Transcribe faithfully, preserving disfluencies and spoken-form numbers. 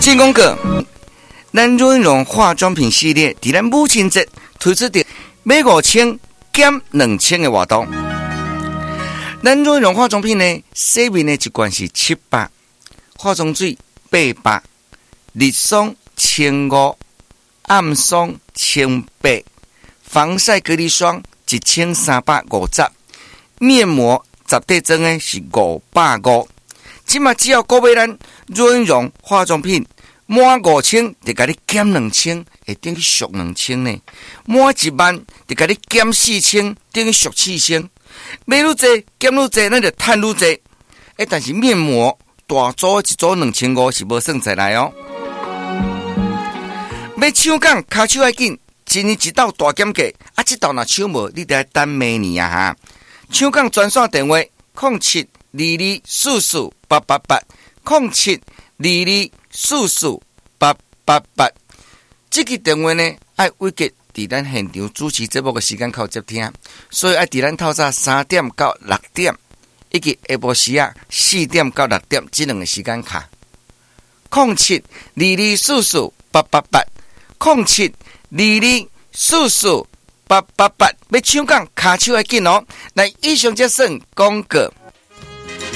进广告，咱润荣化妆品系列伫咱母亲节推出的买五千减两千的活动。咱润荣化妆品呢，洗面的一罐是七百，化妆水八百，日霜千五，暗霜千八，防晒隔离霜一千三百五十，面膜十块装的是五百五。即嘛只要购买咱润荣化妆品。满五千就给你减两千，会等于俗两千呢。满一万就给你减四千，等于俗四千。买愈济减愈济，咱就赚愈济。哎，但是面膜大组一组两千五是无算出来哦。要抢讲，骹手要紧，一年一道大减价，啊，这道若抢无，你得等明年啊哈。抢讲专线电话：零七二二四四八八八，零七二二。四四八八八，这个电话呢，爱伟杰伫咱现场主持节目的时间靠接听，所以爱伫咱透早三点到六点，以及下晡时啊四点到六点这两个时间卡。零七二二四四八八八，零七二二四四八八八，要抢讲卡手要紧哦。来，以上这算广告。